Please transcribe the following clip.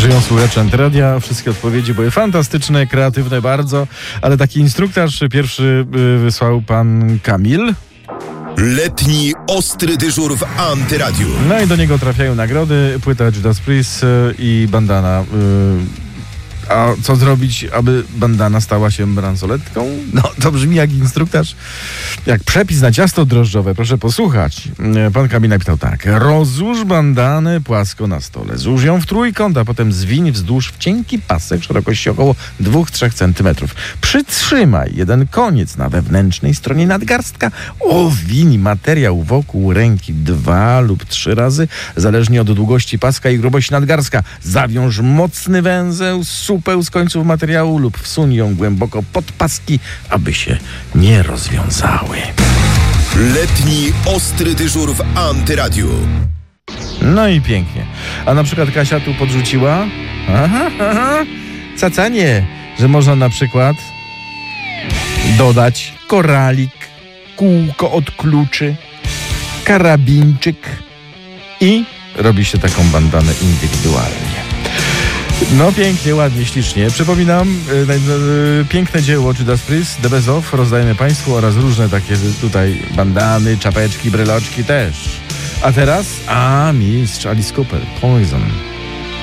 Żyją słuchacze Antyradia. Wszystkie odpowiedzi były fantastyczne, kreatywne bardzo, ale taki instruktaż pierwszy wysłał pan Kamil. Letni ostry dyżur w Antyradiu. No i do niego trafiają nagrody, płyta Judas Priest i bandana. A co zrobić, aby bandana stała się bransoletką? No, to brzmi jak instruktaż, jak przepis na ciasto drożdżowe. Proszę posłuchać. Pan Kamil napisał tak. Rozłóż bandanę płasko na stole. Złóż ją w trójkąt, a potem zwiń wzdłuż w cienki pasek szerokości około 2-3 cm. Przytrzymaj jeden koniec na wewnętrznej stronie nadgarstka. Owiń materiał wokół ręki 2 lub 3 razy, zależnie od długości paska i grubości nadgarstka. Zawiąż mocny węzeł, supeł z końców materiału lub wsuń ją głęboko pod paski, aby się nie rozwiązały. Letni ostry dyżur w Antyradiu. No i pięknie. A na przykład Kasia tu podrzuciła cacanie, że można na przykład dodać koralik, kółko od kluczy, karabinczyk i robi się taką bandanę indywidualnie. No pięknie, ładnie, ślicznie. Przypominam, piękne dzieło Judas Priest, The Best Of, rozdajemy Państwu oraz różne takie tutaj bandany, czapeczki, bryloczki też. A teraz, mistrz Alice Cooper, Poison.